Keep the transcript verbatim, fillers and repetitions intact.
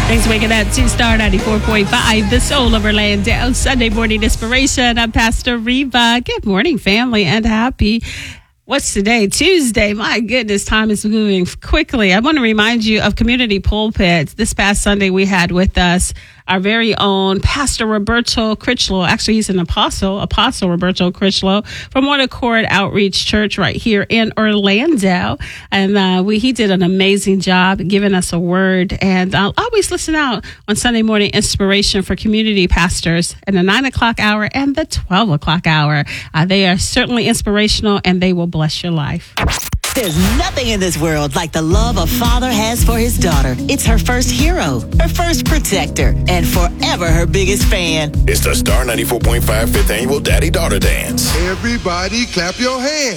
Thanks for waking up to Star ninety-four point five, the soul of Orlando. Sunday morning inspiration. I'm Pastor Reba. Good morning, family, and happy. What's today? Tuesday. My goodness, time is moving quickly. I want to remind you of Community Pulpits. This past Sunday, we had with us our very own Pastor Roberto Critchlow. Actually, he's an apostle, Apostle Roberto Critchlow from One Accord Outreach Church right here in Orlando. And uh, we he did an amazing job giving us a word. And I'll always listen out on Sunday morning inspiration for community pastors in the nine o'clock hour and the twelve o'clock hour. Uh, they are certainly inspirational, and they will bless your life. There's nothing in this world like the love a father has for his daughter. It's her first hero, her first protector, and forever her biggest fan. It's the Star ninety-four point five fifth Annual Daddy-Daughter Dance. Everybody clap your hands.